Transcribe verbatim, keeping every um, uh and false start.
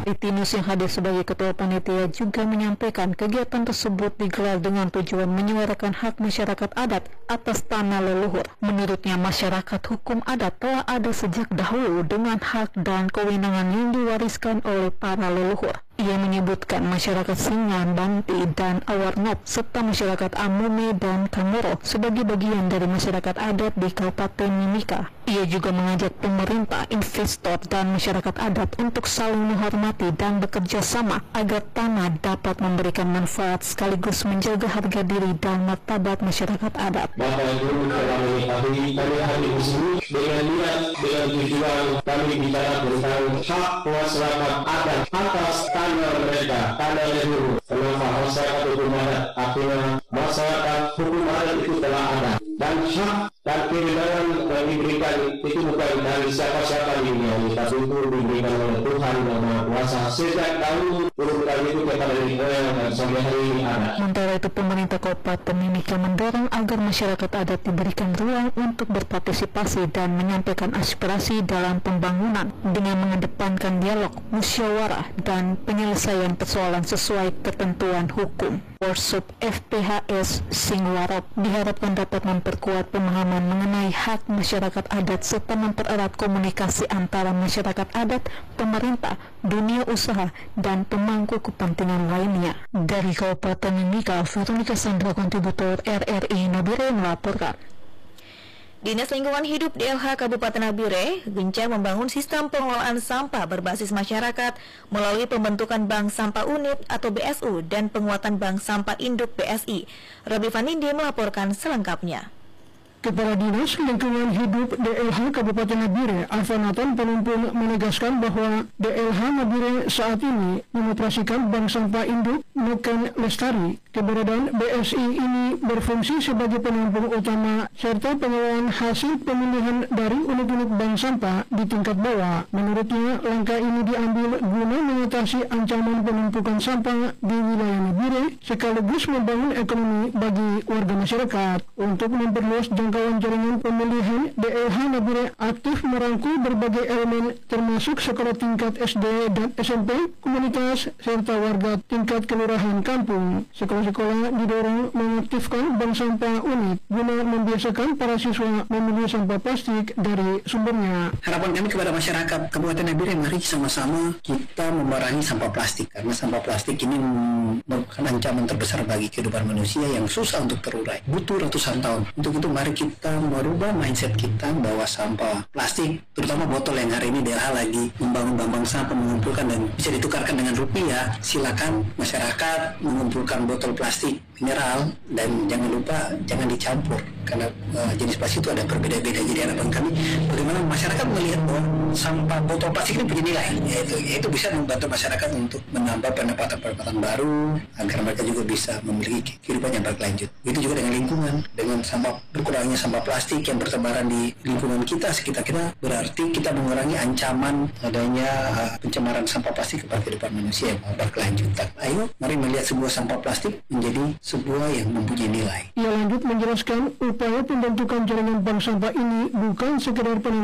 Ritinus yang hadir sebagai ketua panitia juga menyampaikan kegiatan tersebut digelar dengan tujuan menyuarakan hak masyarakat adat atas tanah leluhur. Menurutnya, masyarakat hukum adat telah ada sejak dahulu dengan hak dan kewenangan yang diwariskan oleh para leluhur. Ia menyebutkan masyarakat Singan, Banti, dan Awarnop serta masyarakat Amume dan Kamoro sebagai bagian dari masyarakat adat di Kabupaten Mimika. Ia juga mengajak pemerintah, investor, dan masyarakat adat untuk saling menghormati dan bekerja sama agar tanah dapat memberikan manfaat sekaligus menjaga harga diri dan martabat masyarakat adat. Bapak Ibu telah mengetahui kami hari ini dengan niat dengan tujuan kami bicara tentang hak masyarakat adat atas tanah mereka, tanah leluhur. Kenapa masyarakat hukum adat? Artinya masyarakat hukum adat itu telah ada dan hak dan kewenangan yang diberikan itu bukan dari siapa-siapa ini, tapi itu diberikan oleh Tuhan yang Maha Kuasa sejak dahulu turunkan itu kepada diri moyang dan sampai hari ini ada. Sementara itu, pemerintah Kabupaten Mimika mendorong agar masyarakat adat diberikan ruang untuk berpartisipasi dan menyampaikan aspirasi dalam pembangunan dengan mengedepankan dialog, musyawarah, dan penyelesaian persoalan sesuai ketentuan hukum. Workshop F P H S Singwarop diharapkan dapat memperkuat pemahaman mengenai hak masyarakat adat serta mempererat komunikasi antara masyarakat adat, pemerintah, dunia usaha, dan pemangku kepentingan lainnya. Dari Kabupaten Mimika, Veronica Sandra, kontributor R R I Nabire melaporkan. Dinas Lingkungan Hidup D L H Kabupaten Nabire gencar membangun sistem pengelolaan sampah berbasis masyarakat melalui pembentukan Bank Sampah Unit atau B S U dan penguatan Bank Sampah Induk B S I. Robi Vanindi melaporkan selengkapnya. Kepala Dinas Lingkungan Hidup D L H Kabupaten Nabire, Alfanatan Penumpun, menegaskan bahwa D L H Nabire saat ini mengoperasikan Bank Sampah Induk Nuken Lestari. Keberadaan B S I ini berfungsi sebagai penampung utama serta pengelolaan hasil pemilihan dari unit-unit bank sampah di tingkat bawah. Menurutnya, langkah ini diambil guna mengatasi ancaman penumpukan sampah di wilayah Nabire sekaligus membangun ekonomi bagi warga masyarakat. Untuk memperluas jangkauan jaringan pemilihan, D L H Nabire aktif merangkul berbagai elemen termasuk sekolah tingkat S D dan S M P, komunitas, serta warga tingkat kelurahan kampung. Sekolah-sekolah didorong mengaktifkan bank sampah unit guna membiasakan para siswa memilih sampah plastik dari sumbernya. Harapan kami kepada masyarakat Kabupaten Nabire, mari sama-sama kita memerangi sampah plastik, karena sampah plastik ini merupakan ancaman terbesar bagi kehidupan manusia yang susah untuk terurai, butuh ratusan tahun. Untuk itu mari kita merubah mindset kita bahwa sampah plastik, terutama botol yang hari ini D L H lagi membangun bank sampah, mengumpulkan dan bisa ditukarkan dengan rupiah. Silakan masyarakat mengumpulkan botol plastik mineral dan jangan lupa jangan dicampur, karena uh, jenis plastik itu ada berbeda-beda. Jadi harapan kami bagaimana masyarakat melihat bahwa sampah botol plastik ini punya nilai, yaitu, yaitu bisa membantu masyarakat untuk menambah pendapatan-pendapatan baru agar mereka juga bisa memiliki kehidupan yang berkelanjut. Itu juga dengan lingkungan, dengan sampah berkurangnya sampah plastik yang bertebaran di lingkungan kita sekitar kita, berarti kita mengurangi ancaman adanya uh, pencemaran sampah plastik kepada kehidupan manusia yang berkelanjutan. Ayo mari melihat sebuah sampah plastik menjadi sebuah yang mempunyai nilai. Ia lanjut menjelaskan upaya pembentukan jaringan bank sampah ini bukan sekedar penelitian